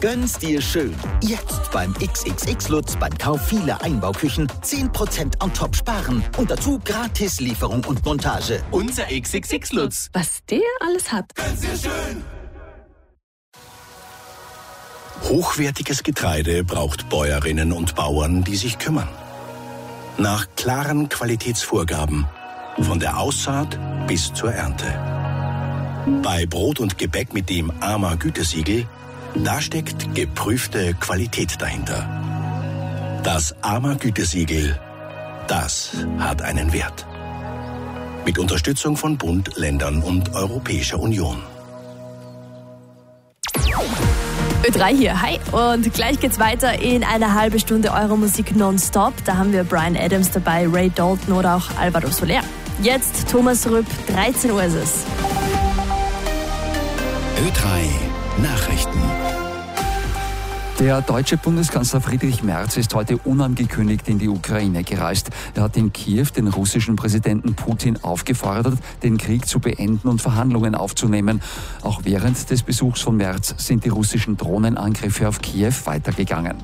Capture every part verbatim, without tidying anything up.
Gönn's dir schön. Jetzt beim X X X Lutz beim Kauf vieler Einbauküchen zehn Prozent on top sparen. Und dazu gratis Lieferung und Montage. Unser X X X Lutz. Was der alles hat. Gönn's dir schön. Hochwertiges Getreide braucht Bäuerinnen und Bauern, die sich kümmern. Nach klaren Qualitätsvorgaben, von der Aussaat bis zur Ernte. Bei Brot und Gebäck mit dem A M A Gütesiegel, da steckt geprüfte Qualität dahinter. Das A M A Gütesiegel, das hat einen Wert. Mit Unterstützung von Bund, Ländern und Europäischer Union. Ö drei hier, hi. Und gleich geht's weiter in einer halben Stunde eure Musik nonstop. Da haben wir Bryan Adams dabei, Ray Dalton oder auch Alvaro Soler. Jetzt Thomas Rüpp, dreizehn Uhr ist es. Ö drei Nachrichten. Der deutsche Bundeskanzler Friedrich Merz ist heute unangekündigt in die Ukraine gereist. Er hat in Kiew den russischen Präsidenten Putin aufgefordert, den Krieg zu beenden und Verhandlungen aufzunehmen. Auch während des Besuchs von Merz sind die russischen Drohnenangriffe auf Kiew weitergegangen.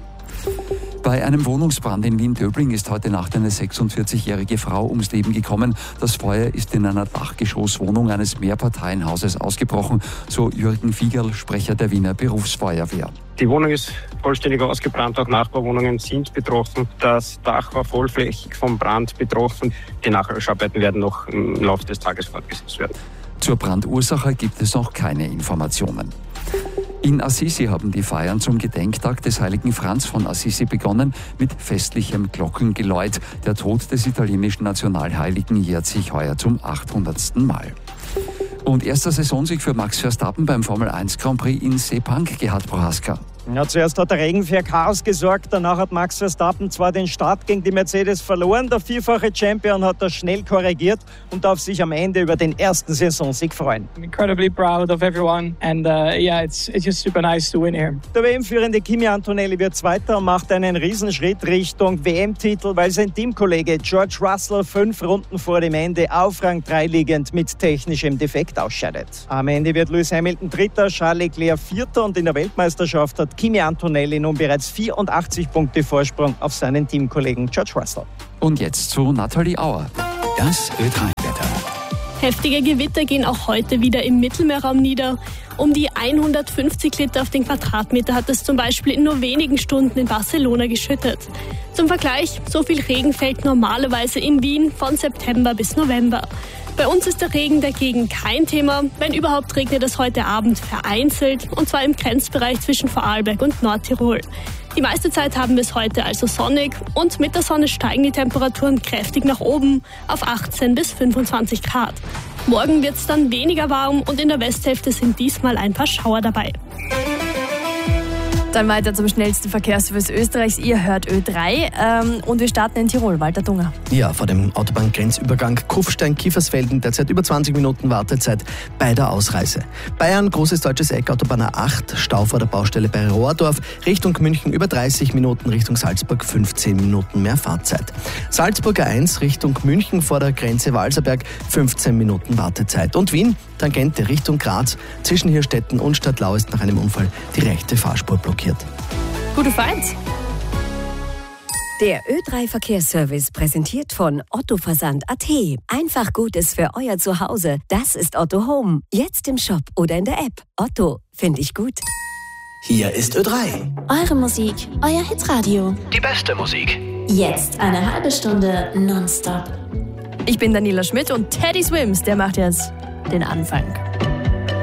Bei einem Wohnungsbrand in Wien-Döbling ist heute Nacht eine sechsundvierzigjährige Frau ums Leben gekommen. Das Feuer ist in einer Dachgeschosswohnung eines Mehrparteienhauses ausgebrochen, so Jürgen Fiegerl, Sprecher der Wiener Berufsfeuerwehr. Die Wohnung ist vollständig ausgebrannt, auch Nachbarwohnungen sind betroffen. Das Dach war vollflächig vom Brand betroffen. Die Nachlöscharbeiten werden noch im Laufe des Tages fortgesetzt werden. Zur Brandursache gibt es noch keine Informationen. In Assisi haben die Feiern zum Gedenktag des heiligen Franz von Assisi begonnen mit festlichem Glockengeläut. Der Tod des italienischen Nationalheiligen jährt sich heuer zum achthundertsten Mal. Und erster Saisonsieg für Max Verstappen beim Formel eins Grand Prix in Sepang, Gerhard Prohaska. Ja, zuerst hat der Regen für Chaos gesorgt, danach hat Max Verstappen zwar den Start gegen die Mercedes verloren, der vierfache Champion hat das schnell korrigiert und darf sich am Ende über den ersten Saisonsieg freuen. I'm incredibly proud of everyone and uh, yeah, it's it's just super nice to win here. Der W M-führende Kimi Antonelli wird Zweiter und macht einen Riesenschritt Richtung W M-Titel, weil sein Teamkollege George Russell fünf Runden vor dem Ende auf Rang drei liegend mit technischem Defekt ausscheidet. Am Ende wird Lewis Hamilton Dritter, Charles Leclerc Vierter und in der Weltmeisterschaft hat Kimi Antonelli nun bereits vierundachtzig Punkte Vorsprung auf seinen Teamkollegen George Russell. Und jetzt zu Nathalie Auer. Das Ö drei Wetter. Heftige Gewitter gehen auch heute wieder im Mittelmeerraum nieder. Um die hundertfünfzig Liter auf den Quadratmeter hat es zum Beispiel in nur wenigen Stunden in Barcelona geschüttet. Zum Vergleich, so viel Regen fällt normalerweise in Wien von September bis November. Bei uns ist der Regen dagegen kein Thema. Wenn überhaupt, regnet es heute Abend vereinzelt, und zwar im Grenzbereich zwischen Vorarlberg und Nordtirol. Die meiste Zeit haben wir es heute also sonnig und mit der Sonne steigen die Temperaturen kräftig nach oben auf achtzehn bis fünfundzwanzig Grad. Morgen wird es dann weniger warm und in der Westhälfte sind diesmal ein paar Schauer dabei. Dann weiter zum schnellsten Verkehrsservice Österreichs. Ihr hört Ö drei ähm, und wir starten in Tirol. Walter Dunger. Ja, vor dem Autobahngrenzübergang Kufstein-Kiefersfelden derzeit über zwanzig Minuten Wartezeit bei der Ausreise. Bayern, großes deutsches Eck, Autobahn A acht, Stau vor der Baustelle bei Rohrdorf, Richtung München über dreißig Minuten, Richtung Salzburg fünfzehn Minuten mehr Fahrzeit. Salzburg A eins, Richtung München vor der Grenze Walserberg, fünfzehn Minuten Wartezeit. Und Wien, Tangente Richtung Graz, zwischen Hirstetten und Stadtlau ist nach einem Unfall die rechte Fahrspur blockiert. Gute Fahrt! Der Ö drei Verkehrsservice präsentiert von Otto Versand Punkt A T. Einfach Gutes für euer Zuhause. Das ist Otto Home. Jetzt im Shop oder in der App. Otto, finde ich gut. Hier ist Ö drei. Eure Musik, euer Hitradio. Die beste Musik. Jetzt eine halbe Stunde nonstop. Ich bin Daniela Schmidt und Teddy Swims, der macht jetzt den Anfang.